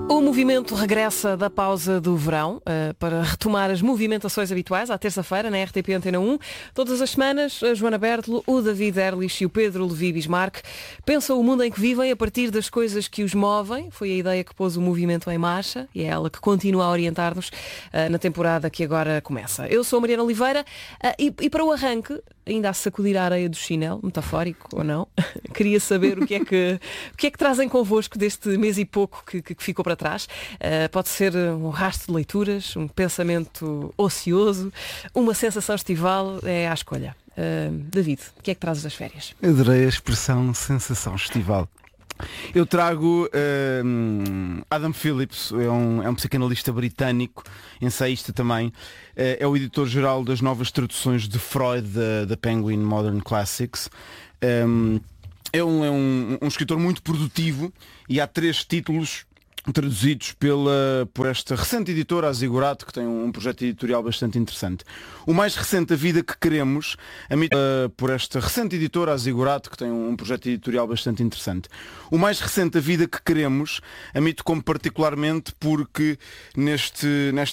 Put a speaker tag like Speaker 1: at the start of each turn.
Speaker 1: O movimento regressa da pausa do verão para retomar as movimentações habituais à terça-feira na RTP Antena 1. Todas as semanas, a Joana Bertolo, o David Erlich e o Pedro Levi Bismarck pensam o mundo em que vivem a partir das coisas que os movem. Foi a ideia que pôs o movimento em marcha e é ela que continua a orientar-nos na temporada que agora começa. Eu sou a Mariana Oliveira e para o arranque, ainda a sacudir a areia do chinelo, metafórico ou não, queria saber o que é que trazem convosco deste mês e pouco que ficou para trás. Pode ser um rastro de leituras, um pensamento ocioso, uma sensação estival, é à escolha. David, o que é que trazes das férias?
Speaker 2: Adorei a expressão sensação estival. Eu trago Adam Phillips, é um psicanalista britânico, ensaísta também, é o editor-geral das novas traduções de Freud da Penguin Modern Classics. É um escritor muito produtivo e há 3 títulos traduzidos por esta recente editora, a Ziggurat, que tem um projeto editorial bastante interessante. O mais recente, A Vida que Queremos, por esta recente editora, a Ziggurat, que tem um projeto editorial bastante interessante. O mais recente, A Vida que Queremos, a mim tocou-me particularmente porque nesta